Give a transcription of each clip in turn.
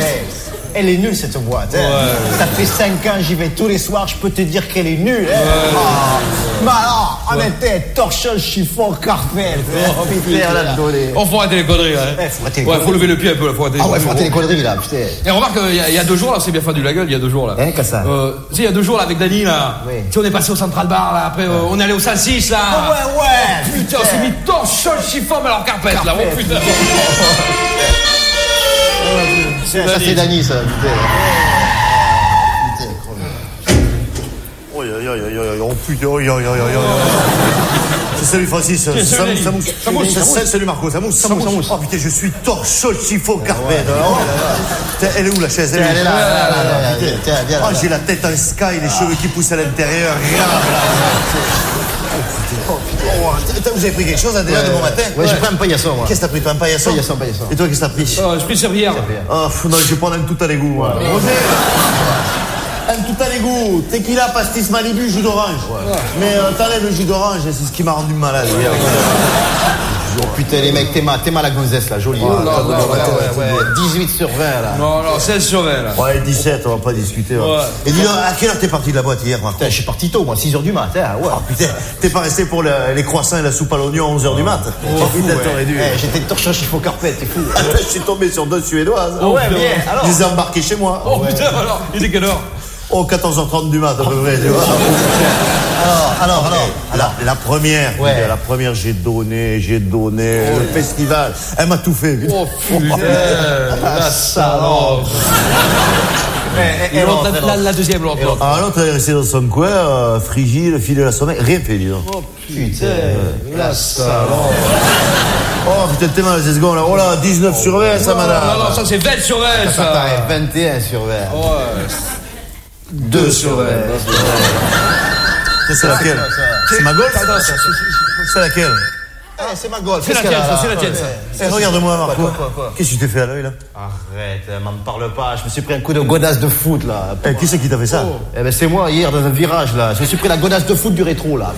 Elle est nulle cette boîte. Ça fait 5 ans, j'y vais tous les soirs, je peux te dire qu'elle est nulle. Mais alors, on était torchon, chiffon, carpet. On faut arrêter les conneries là. Faut lever le pied un peu là. Faut arrêter les conneries là, putain. Et remarque, il y a 2 jours là, c'est bien fendu la gueule, il y a 2 jours là. Qu'est-ce que ça? Tu sais, il y a 2 jours là avec Dany là. Tu sais, on est passé au Central Bar là, après on est allé au 106 là. Ouais. Putain, on s'est mis torchon, chiffon, mais alors carpet là. Oh putain. Ça c'est Dany ça, putain. Oh putain, c'est salut Francis, ça mousse. Salut Marco, ça mousse. Oh putain, je suis torchon, chiffon, carpet. Elle est où la chaise? Elle est là. Oh, j'ai la tête en sky, les cheveux qui poussent à l'intérieur. Vous avez pris quelque chose déjà de bon matin? Ouais, j'ai pris un paillasson moi. Qu'est-ce que t'as pris toi? Un paillasson? Et toi, qu'est-ce que t'as pris? Je pris servière. Oh non, je vais prendre un tout à l'égout moi. Roger, un tout à l'égout, tequila, pastis Malibu, jus d'orange. Mais t'enlèves le jus d'orange, c'est ce qui m'a rendu malade. Oh putain les mecs, t'es mal la gonzesse là, jolie. 18 sur 20 là. Non, 16 sur 20 là. Ouais, 17, on va pas discuter. Et dis donc, à quelle heure t'es parti de la boîte hier, Marco? Putain, je suis parti tôt moi, 6h du matin. Oh putain, t'es pas resté pour les croissants et la soupe à l'oignon à 11h du mat? Oh putain, t'aurais dû. J'étais torchon chiffon carpet, t'es fou. Je suis tombé sur 2 Suédoises. Ouais, bien, alors. Je les ai embarqués chez moi. Oh putain, alors, il est quelle heure? Oh, 14h30 du mat, à peu près, tu vois. Alors, la première, j'ai donné, le festival. Elle m'a tout fait. Oh putain, la salope. Et la deuxième, l'autre. Ah, l'autre, elle est restée dans son coin, frigide, filer la sommeil, rien fait, dis donc. Oh putain, la salope. Oh putain, t'es mal, ces secondes là. Oh là, 19 sur 20, ça, madame. Non, ça c'est 20 sur 20, ça. 21 sur 20. Ouais. 2 sur 20. C'est laquelle? C'est ma golf? C'est laquelle? C'est ma golf. C'est la tienne, ça. Regarde-moi, Marco. Quoi? Qu'est-ce que tu t'es fait à l'œil là? Arrête, m'en parle pas. Je me suis pris un coup de godasse de foot là. Qui c'est qui t'a fait ça? Eh ben c'est moi hier dans un virage là. Je me suis pris la godasse de foot du rétro là.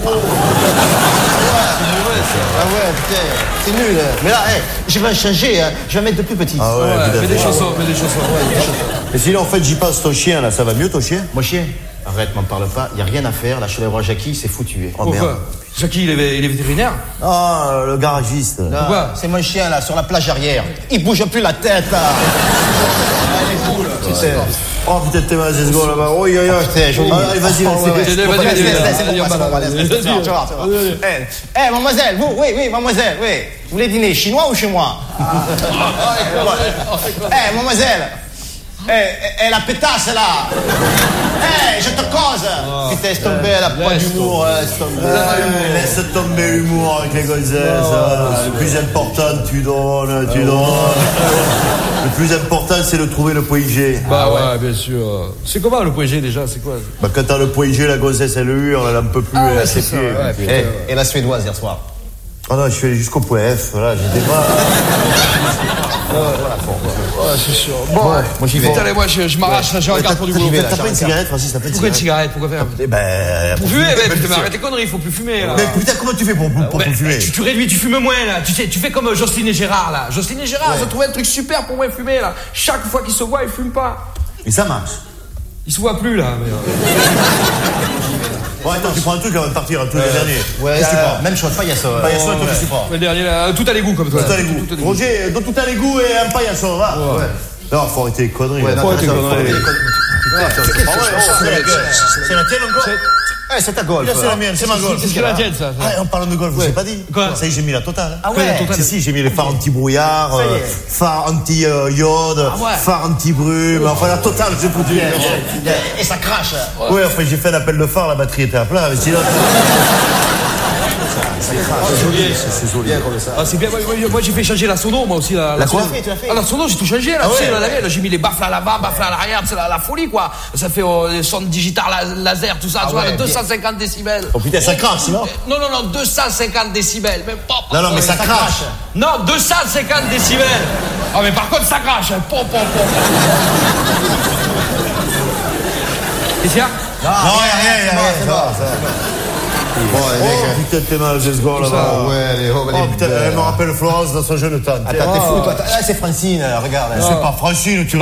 Ah ouais, putain, c'est nul. Mais là, je vais changer, je vais mettre de plus petit. Ah ouais, mets des chaussons. Et sinon, en fait, j'y passe ton chien là, ça va mieux ton chien? Mon chien? Arrête, m'en parle pas. Y a rien à faire. Là, je suis allé voir Jackie, c'est foutu. Oh merde. Jackie, il est vétérinaire? Ah, le garagiste. Pourquoi? C'est mon chien là, sur la plage arrière. Il bouge plus la tête là. Elle est cool. Oh putain, t'es mal, ces secondes là-bas. Oh, putain, joli. Allez, vas-y, mademoiselle, vous, oui, mademoiselle, oui. Vous voulez dîner chinois ou chez moi? Mademoiselle. La pétasse là. Je te cause. Putain, laisse tomber, elle a pas d'humour. Laisse tomber l'humour avec les gonzesses. Le plus important, tu donnes. Le plus important, c'est de trouver le point G. Bah ouais, bien sûr. C'est comment le point G déjà? C'est quoi? Bah quand t'as le point G, la gonzesse elle hurle, elle en peut plus, elle a ses pieds. Et la suédoise hier soir? Oh non, je suis allé jusqu'au point F, voilà, j'étais pas... Ouais, c'est sûr. Bon, moi j'y vais. Allez, moi je m'arrache, je regarde pour du boulot. T'as pas une cigarette, Francis? Pourquoi une cigarette? Pourquoi faire? Pour fumer, mais arrête tes conneries, il faut plus fumer là. Mais putain, comment tu fais pour plus fumer? Tu réduis, tu fumes moins là. Tu fais comme Jocelyne et Gérard là. Jocelyne et Gérard, ils ont trouvé un truc super pour moins fumer là. Chaque fois qu'ils se voient, ils fument pas. Et ça marche. Ils se voient plus là. Bon, attends, tu prends un truc avant de partir, un truc le dernier. Ouais, même chose, paillasson. Paillasson, toi, tu prends. Le dernier là, tout à l'égout comme toi. Tout à l'égout. Roger, donne tout à l'égout et un paillasson, va. Non, faut arrêter les conneries. Faut arrêter les conneries. C'est la tienne encore? C'est ta golf. C'est la mienne, c'est ma golf. C'est la tienne ça. En parlant de golf, vous avez pas dit? Quoi? Ça y est, j'ai mis la totale. Ah ouais? Si, j'ai mis les phares anti-brouillard, phares anti-iode, phares anti-brume, enfin la totale, j'ai foutu. Et ça crache. Ouais, enfin j'ai fait un appel de phare, la batterie était à plat, mais sinon... C'est joli. Ah, c'est bien. Moi, j'ai fait changer la sono, moi aussi. La quoi? Tu l'as fait? Ah, la sono, j'ai tout changé. Là, j'ai mis les baffles à l'avant, baffles à l'arrière. C'est la folie, quoi. Ça fait les sons digital laser, tout ça. 250 décibels. Oh putain, ça crache, non? Non, 250 décibels. Même pas. Non, mais ça crache. Non, 250 décibels. Ah, mais par contre, ça crache. Pom. Qu'est-ce qu'il y a? Non, il y a rien. Bon, putain, t'es mal, j'ai ce gars là-bas. Oh putain, elle me rappelle Florence dans son jeune temps. Attends, t'es fou, toi. C'est Francine, regarde. C'est pas Francine, tu